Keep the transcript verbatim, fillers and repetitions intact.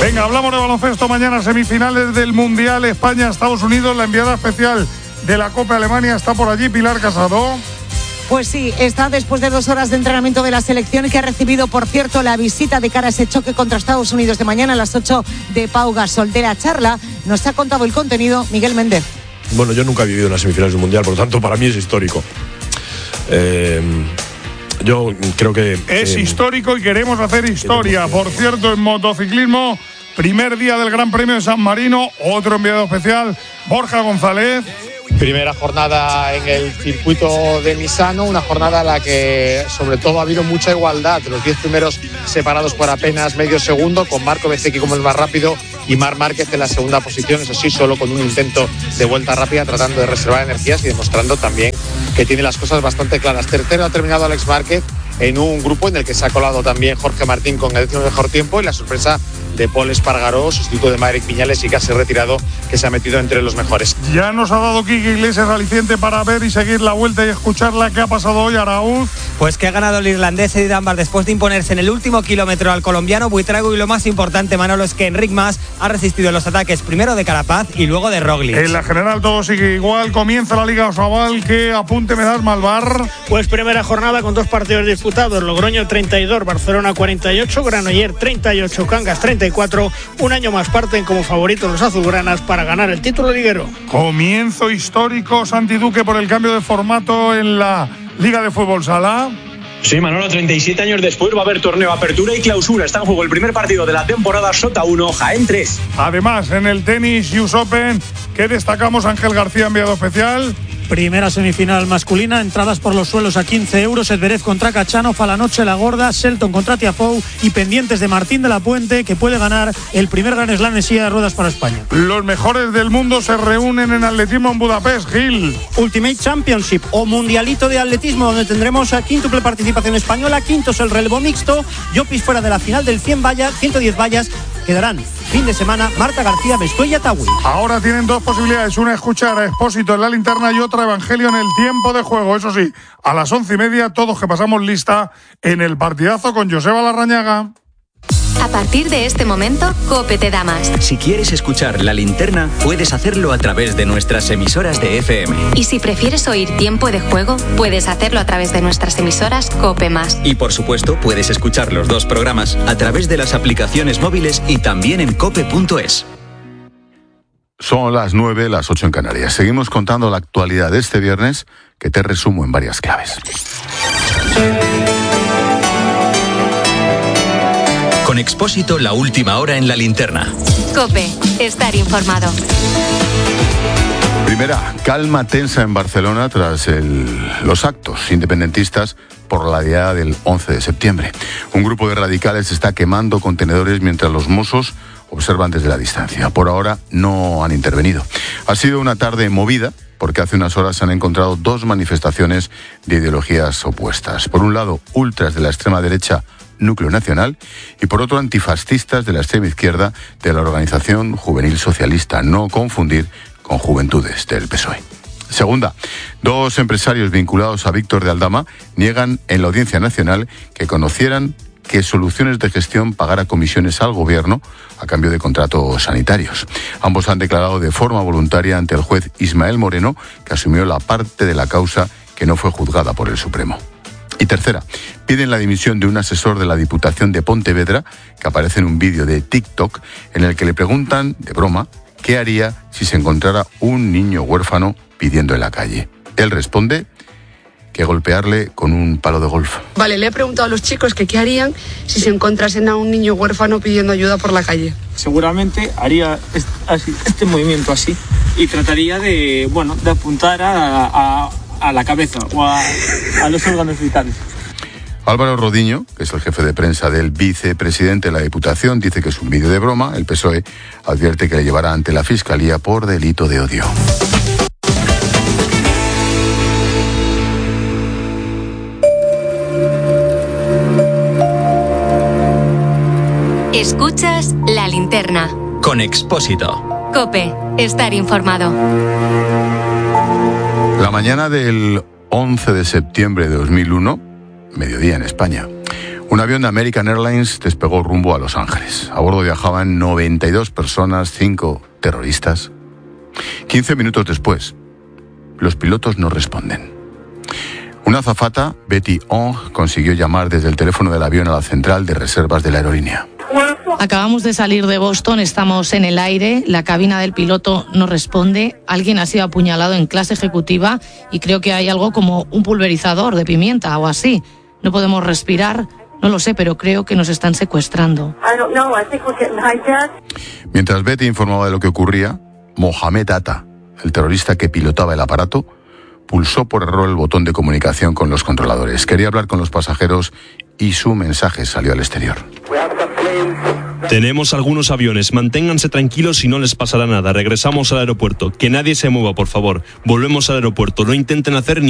Venga, hablamos de baloncesto. Mañana semifinales del Mundial España-Estados Unidos. La enviada especial de la Copa Alemania está por allí, Pilar Casado. Pues sí, está después de dos horas de entrenamiento de la selección, que ha recibido, por cierto, la visita de cara a ese choque contra Estados Unidos de mañana a las ocho de Pau Gasol. De la charla nos ha contado el contenido Miguel Méndez. Bueno, yo nunca he vivido una semifinal del Mundial, por lo tanto, para mí es histórico. Eh, yo creo que... Es eh, histórico y queremos hacer historia. Por cierto, en motociclismo, primer día del Gran Premio de San Marino, otro enviado especial, Borja González. Primera jornada en el circuito de Misano, una jornada en la que sobre todo ha habido mucha igualdad. Los diez primeros separados por apenas medio segundo, con Marco Bezzecchi como el más rápido y Marc Márquez en la segunda posición, eso sí, solo con un intento de vuelta rápida, tratando de reservar energías y demostrando también que tiene las cosas bastante claras. Tercero ha terminado Alex Márquez en un grupo en el que se ha colado también Jorge Martín con el décimo mejor tiempo, y la sorpresa de Paul Espargaró, sustituto de Maverick Viñales y casi retirado, que se ha metido entre los mejores. Ya nos ha dado Quique Iglesias aliciente para ver y seguir la vuelta y escucharla. ¿Qué ha pasado hoy, Araúz? Pues que ha ganado el irlandés Eddie Dunbar después de imponerse en el último kilómetro al colombiano Buitrago, y lo más importante, Manolo, es que Enric Mas ha resistido los ataques primero de Carapaz y luego de Roglic. En la general todo sigue igual, comienza la Liga Osobal. ¿Qué apunte me das, Malvar? Pues primera jornada con dos partidos disputados, Logroño treinta y dos, Barcelona cuarenta y ocho, Granoller treinta y ocho, Cangas treinta y cuatro. Un año más parten como favoritos los azulgranas para ganar el título liguero. Comienzo histórico, Santi Duque, por el cambio de formato en la Liga de Fútbol Sala. Sí, Manolo, treinta y siete años después va a haber torneo apertura y clausura. Está en juego el primer partido de la temporada, Sota uno, Jaén tres. Además, en el tenis U S Open, ¿qué destacamos? Ángel García, enviado especial. Primera semifinal masculina, entradas por los suelos a quince euros, Edverev contra Cachanov, a la noche la gorda, Shelton contra Tiafoe y pendientes de Martín de la Puente, que puede ganar el primer Grand Slam en silla de ruedas para España. Los mejores del mundo se reúnen en atletismo en Budapest, Gil. Ultimate Championship o Mundialito de Atletismo, donde tendremos a quíntuple participación española, quintos el relevo mixto, Llopis fuera de la final del cien vallas, ciento diez vallas, quedarán fin de semana Marta García, Bestoy y Ataúd. Ahora tienen dos posibilidades, una escuchar a Expósito en la linterna y otra Evangelio en el tiempo de juego. Eso sí, a las once y media todos que pasamos lista en el partidazo con Joseba Larrañaga. A partir de este momento, COPE te da más. Si quieres escuchar La Linterna, puedes hacerlo a través de nuestras emisoras de F M. Y si prefieres oír Tiempo de Juego, puedes hacerlo a través de nuestras emisoras COPE más. Y por supuesto, puedes escuchar los dos programas a través de las aplicaciones móviles y también en cope punto es. Son las nueve, las ocho en Canarias. Seguimos contando la actualidad de este viernes, que te resumo en varias claves. Con Expósito, la última hora en La Linterna. COPE, estar informado. Primera, calma tensa en Barcelona tras el, los actos independentistas por la diada del once de septiembre. Un grupo de radicales está quemando contenedores mientras los Mossos observan desde la distancia. Por ahora no han intervenido. Ha sido una tarde movida porque hace unas horas se han encontrado dos manifestaciones de ideologías opuestas. Por un lado, ultras de la extrema derecha Núcleo Nacional, y por otro antifascistas de la extrema izquierda de la Organización Juvenil Socialista, no confundir con Juventudes del P S O E. Segunda, dos empresarios vinculados a Víctor de Aldama niegan en la Audiencia Nacional que conocieran que Soluciones de Gestión pagara comisiones al gobierno a cambio de contratos sanitarios. Ambos han declarado de forma voluntaria ante el juez Ismael Moreno, que asumió la parte de la causa que no fue juzgada por el Supremo. Y tercera, piden la dimisión de un asesor de la Diputación de Pontevedra, que aparece en un vídeo de TikTok en el que le preguntan, de broma, qué haría si se encontrara un niño huérfano pidiendo en la calle. Él responde que golpearle con un palo de golf. Vale, le he preguntado a los chicos que qué harían si se encontrasen a un niño huérfano pidiendo ayuda por la calle. Seguramente haría este, así, este movimiento así y trataría de, bueno, de apuntar a... a a la cabeza o a, a los órganos vitales. Álvaro Rodiño, que es el jefe de prensa del vicepresidente de la Diputación, dice que es un vídeo de broma. El P S O E advierte que le llevará ante la Fiscalía por delito de odio. Escuchas La Linterna. Con Expósito. COPE, estar informado. La mañana del once de septiembre de dos mil uno, mediodía en España, Un avión de American Airlines despegó rumbo a Los Ángeles. A bordo viajaban noventa y dos personas, cinco terroristas. quince minutos después, los pilotos no responden. Una azafata, Betty Ong, consiguió llamar desde el teléfono del avión a la central de reservas de la aerolínea. Acabamos de salir de Boston, estamos en el aire, la cabina del piloto no responde, alguien ha sido apuñalado en clase ejecutiva y creo que hay algo como un pulverizador de pimienta o así. No podemos respirar, no lo sé, pero creo que nos están secuestrando. Mientras Betty informaba de lo que ocurría, Mohamed Atta, el terrorista que pilotaba el aparato, pulsó por error el botón de comunicación con los controladores. Quería hablar con los pasajeros y su mensaje salió al exterior. Tenemos algunos aviones, manténganse tranquilos y no les pasará nada. Regresamos al aeropuerto. Que nadie se mueva, por favor. Volvemos al aeropuerto. No intenten hacer ni